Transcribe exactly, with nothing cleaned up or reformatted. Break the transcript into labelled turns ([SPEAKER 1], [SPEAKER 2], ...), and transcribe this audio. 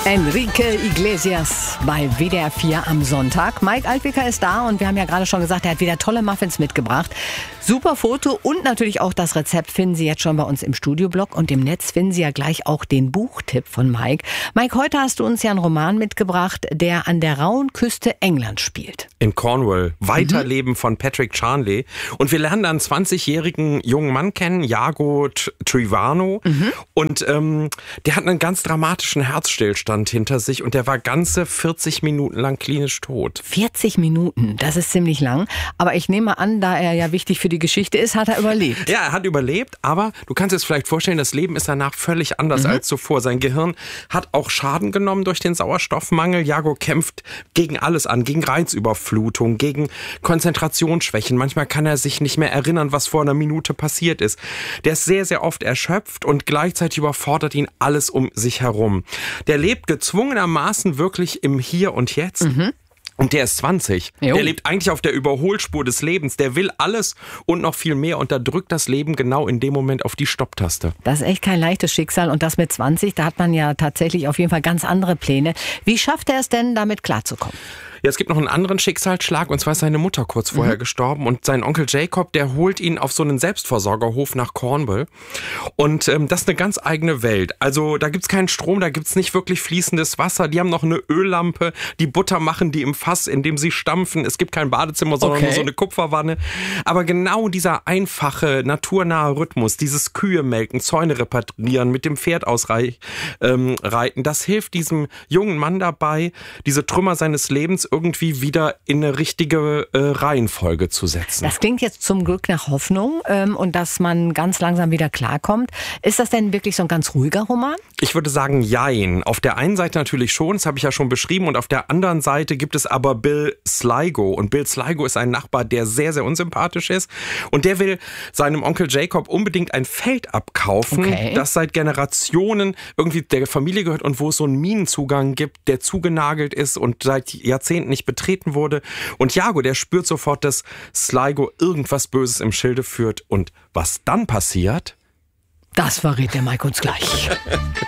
[SPEAKER 1] Enrique Iglesias bei W D R vier am Sonntag. Mike Altwicker ist da und wir haben ja gerade schon gesagt, er hat wieder tolle Muffins mitgebracht. Super Foto und natürlich auch das Rezept finden Sie jetzt schon bei uns im Studioblog. Und im Netz finden Sie ja gleich auch den Buchtipp von Mike. Mike, heute hast du uns ja einen Roman mitgebracht, der an der rauen Küste Englands spielt.
[SPEAKER 2] In Cornwall. Weiterleben mhm. von Patrick Charnley. Und wir lernen da einen zwanzigjährigen jungen Mann kennen, Iago Trivano. Mhm. Und ähm, der hat einen ganz dramatischen Herzstillstand hinter sich und der war ganze vierzig Minuten lang klinisch tot.
[SPEAKER 1] vierzig Minuten, das ist ziemlich lang. Aber ich nehme an, da er ja wichtig für die Geschichte ist, hat er überlebt.
[SPEAKER 2] Ja, er hat überlebt, aber du kannst dir das vielleicht vorstellen, das Leben ist danach völlig anders mhm. als zuvor. Sein Gehirn hat auch Schaden genommen durch den Sauerstoffmangel. Iago kämpft gegen alles an, gegen Reizüberflutung, gegen Konzentrationsschwächen. Manchmal kann er sich nicht mehr erinnern, was vor einer Minute passiert ist. Der ist sehr, sehr oft erschöpft und gleichzeitig überfordert ihn alles um sich herum. Der lebt gezwungenermaßen wirklich im Hier und Jetzt. Mhm. Und der ist zwanzig. Jo. Der lebt eigentlich auf der Überholspur des Lebens. Der will alles und noch viel mehr und da drückt das Leben genau in dem Moment auf die Stopptaste.
[SPEAKER 1] Das ist echt kein leichtes Schicksal und das mit zwanzig, da hat man ja tatsächlich auf jeden Fall ganz andere Pläne. Wie schafft er es denn, damit klarzukommen?
[SPEAKER 2] Ja, es gibt noch einen anderen Schicksalsschlag und zwar ist seine Mutter kurz vorher mhm. gestorben und sein Onkel Jacob, der holt ihn auf so einen Selbstversorgerhof nach Cornwall und ähm, das ist eine ganz eigene Welt. Also da gibt's keinen Strom, da gibt's nicht wirklich fließendes Wasser, die haben noch eine Öllampe, die Butter machen die im Fass, in dem sie stampfen, es gibt kein Badezimmer, sondern okay. nur so eine Kupferwanne. Aber genau dieser einfache, naturnahe Rhythmus, dieses Kühe melken, Zäune reparieren, mit dem Pferd ausreiten, ähm, das hilft diesem jungen Mann dabei, diese Trümmer seines Lebens irgendwie wieder in eine richtige äh, Reihenfolge zu setzen.
[SPEAKER 1] Das klingt jetzt zum Glück nach Hoffnung ähm, und dass man ganz langsam wieder klarkommt. Ist das denn wirklich so ein ganz ruhiger Roman?
[SPEAKER 2] Ich würde sagen, jein. Auf der einen Seite natürlich schon, das habe ich ja schon beschrieben, und auf der anderen Seite gibt es aber Bill Sligo. Und Bill Sligo ist ein Nachbar, der sehr, sehr unsympathisch ist und der will seinem Onkel Jacob unbedingt ein Feld abkaufen, okay. das seit Generationen irgendwie der Familie gehört und wo es so einen Minenzugang gibt, der zugenagelt ist und seit Jahrzehnten nicht betreten wurde. Und Iago, der spürt sofort, dass Sligo irgendwas Böses im Schilde führt. Und was dann passiert?
[SPEAKER 1] Das verrät der Mike uns gleich.